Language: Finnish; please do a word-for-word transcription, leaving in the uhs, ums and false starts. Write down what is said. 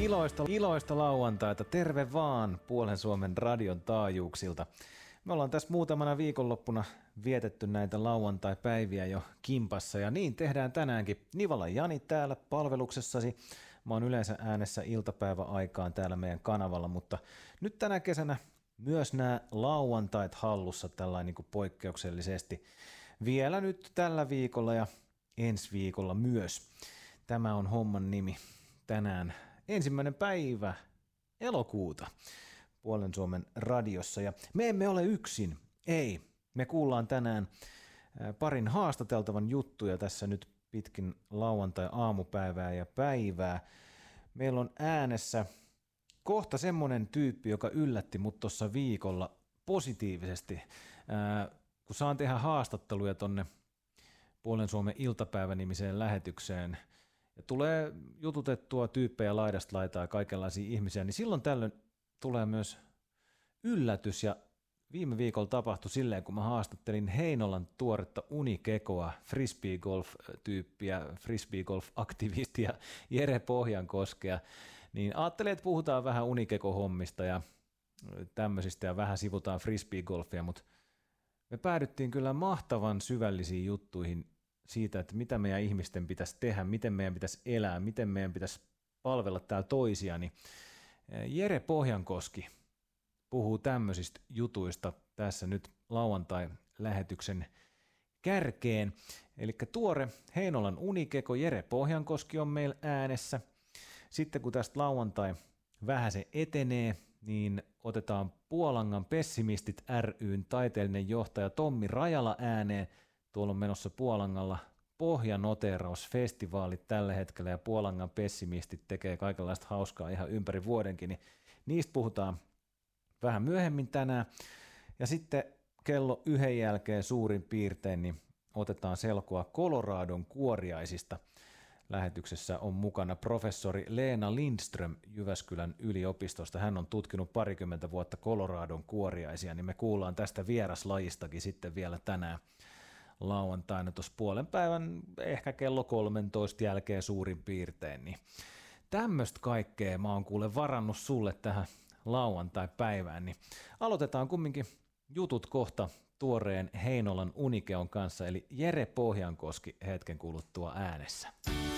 Iloista, iloista lauantaita, terve vaan Puolen Suomen radion taajuuksilta. Me ollaan tässä muutamana viikonloppuna vietetty näitä lauantai-päiviä jo kimpassa ja niin tehdään tänäänkin. Nivala Jani täällä palveluksessasi. Mä oon yleensä äänessä iltapäiväaikaan täällä meidän kanavalla, mutta nyt tänä kesänä myös nämä lauantait hallussa tällainen niin kuin poikkeuksellisesti. Vielä nyt tällä viikolla ja ensi viikolla myös. Tämä on homman nimi tänään. Ensimmäinen päivä elokuuta Puolen Suomen radiossa ja me emme ole yksin, ei. Me kuullaan tänään parin haastateltavan juttuja tässä nyt pitkin lauantai-aamupäivää ja päivää. Meillä on äänessä kohta semmoinen tyyppi, joka yllätti mut tuossa viikolla positiivisesti, kun saan tehdä haastatteluja tonne Puolen Suomen iltapäivänimiseen lähetykseen ja tulee jututettua tyyppejä laidasta laitaa ja kaikenlaisia ihmisiä, niin silloin tällöin tulee myös yllätys ja viime viikolla tapahtui silleen, kun mä haastattelin Heinolan tuoretta unikekoa, frisbeegolf-tyyppiä, frisbeegolf-aktivistia Jere Pohjankoskea, niin ajattelin, että puhutaan vähän unikekohommista ja tämmöisistä ja vähän sivutaan frisbeegolfia, mutta me päädyttiin kyllä mahtavan syvällisiin juttuihin siitä, että mitä meidän ihmisten pitäisi tehdä, miten meidän pitäisi elää, miten meidän pitäisi palvella täällä toisia, niin Jere Pohjankoski puhuu tämmöisistä jutuista tässä nyt lauantai-lähetyksen kärkeen. Eli tuore Heinolan unikeko Jere Pohjankoski on meillä äänessä. Sitten kun tästä lauantai vähän se etenee, niin otetaan Puolangan Pessimistit ry:n taiteellinen johtaja Tommi Rajala ääneen. Tuolla on menossa Puolangalla pohjanoterausfestivaalit tällä hetkellä ja Puolangan Pessimistit tekee kaikenlaista hauskaa ihan ympäri vuodenkin, niin niistä puhutaan vähän myöhemmin tänään. Ja sitten kello yhden jälkeen suurin piirtein niin otetaan selkoa Coloradon kuoriaisista. Lähetyksessä on mukana professori Leena Lindström Jyväskylän yliopistosta. Hän on tutkinut parikymmentä vuotta Coloradon kuoriaisia, niin me kuullaan tästä vieraslajistakin sitten vielä tänään lauantaina tuossa puolen päivän ehkä kello kolmentoista jälkeen suurin piirtein. Niin tämmöistä kaikkea mä oon kuule varannut sulle tähän lauantai-päivään, niin aloitetaan kumminkin jutut kohta tuoreen Heinolan unikeon kanssa, eli Jere Pohjankoski hetken kuluttua äänessä.